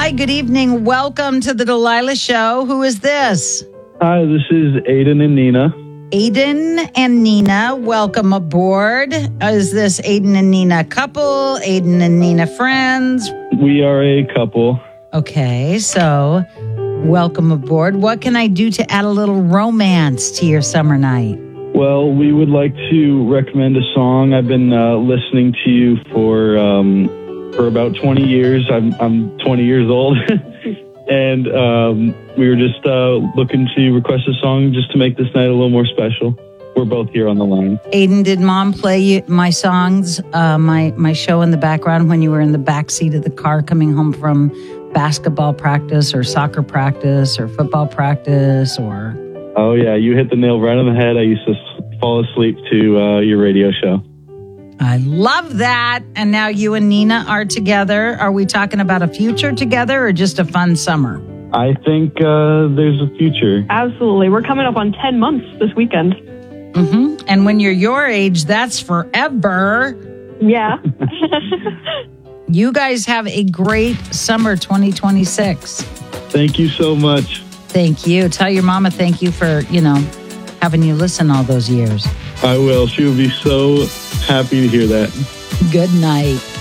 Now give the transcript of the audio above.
Hi, good evening. Welcome to the Delilah Show. Who is this? Hi, this is Aiden and Nina. Aiden and Nina, welcome aboard. Is this Aiden and Nina couple? Aiden and Nina friends? We are a couple. Okay, so welcome aboard. What can I do to add a little romance to your summer night? Well, we would like to recommend a song. I've been listening to you for about 20 years. I'm 20 years old. And we were just looking to request a song just to make this night a little more special. We're both here on the line. Aiden, did Mom play my songs, my show in the background when you were in the back seat of the car coming home from basketball practice or soccer practice or football practice or... Oh, yeah. You hit the nail right on the head. I used to fall asleep to your radio show. I love that. And now you and Nina are together. Are we talking about a future together or just a fun summer? I think there's a future. Absolutely. We're coming up on 10 months this weekend. Mm-hmm. And when you're your age, that's forever. Yeah. You guys have a great summer 2026. Thank you so much. Thank you. Tell your mama thank you for, having you listen all those years. I will. She will be so happy to hear that. Good night.